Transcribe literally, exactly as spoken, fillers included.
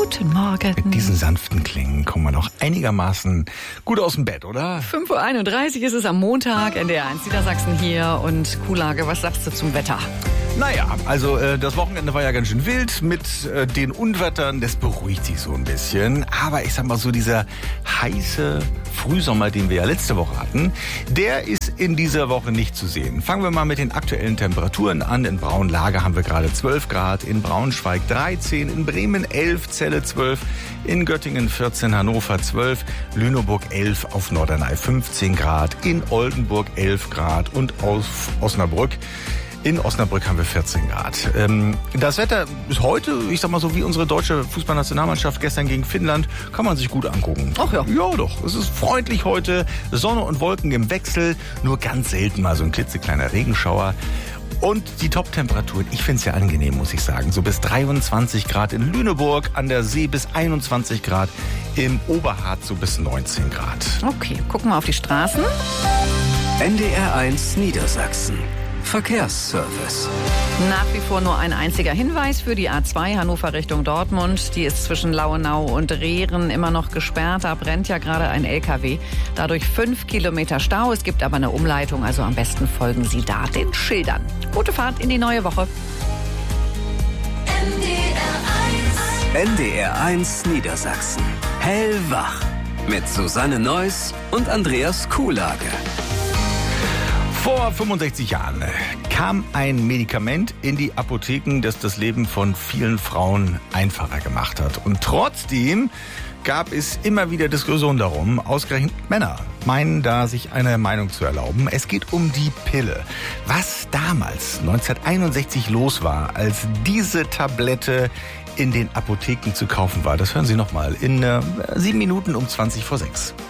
Guten Morgen. Mit diesen sanften Klingen kommen wir noch einigermaßen gut aus dem Bett, oder? fünf Uhr einunddreißig ist es am Montag, N D R eins Niedersachsen hier und Kuhlage, was sagst du zum Wetter? Naja, also äh, das Wochenende war ja ganz schön wild mit äh, den Unwettern, das beruhigt sich so ein bisschen. Aber ich sag mal so, dieser heiße Frühsommer, den wir ja letzte Woche hatten, der ist in dieser Woche nicht zu sehen. Fangen wir mal mit den aktuellen Temperaturen an. In Braunlage haben wir gerade zwölf Grad, in Braunschweig dreizehn, in Bremen elf, Celle zwölf, in Göttingen vierzehn, Hannover zwölf, Lüneburg elf, auf Norderney fünfzehn Grad, in Oldenburg elf Grad und auf Osnabrück In Osnabrück haben wir vierzehn Grad. Ähm, das Wetter ist heute, ich sag mal so wie unsere deutsche Fußballnationalmannschaft gestern gegen Finnland, kann man sich gut angucken. Ach ja. Ja doch, es ist freundlich heute, Sonne und Wolken im Wechsel, nur ganz selten mal so ein klitzekleiner Regenschauer. Und die Top-Temperaturen, ich finde es ja angenehm, muss ich sagen. So bis dreiundzwanzig Grad in Lüneburg, an der See bis einundzwanzig Grad, im Oberharz so bis neunzehn Grad. Okay, gucken wir auf die Straßen. N D R eins Niedersachsen. Verkehrsservice. Nach wie vor nur ein einziger Hinweis für die A zwei Hannover Richtung Dortmund. Die ist zwischen Lauenau und Rehren immer noch gesperrt. Da brennt ja gerade ein L K W. Dadurch fünf Kilometer Stau. Es gibt aber eine Umleitung, also am besten folgen Sie da den Schildern. Gute Fahrt in die neue Woche. N D R eins Niedersachsen. Hellwach. Mit Susanne Neuss und Andreas Kuhlage. Vor fünfundsechzig Jahren kam ein Medikament in die Apotheken, das das Leben von vielen Frauen einfacher gemacht hat. Und trotzdem gab es immer wieder Diskussionen darum, ausgerechnet Männer meinen da, sich eine Meinung zu erlauben. Es geht um die Pille. Was damals, neunzehnhunderteinundsechzig, los war, als diese Tablette in den Apotheken zu kaufen war, das hören Sie nochmal in äh, sieben Minuten um zwanzig vor sechs.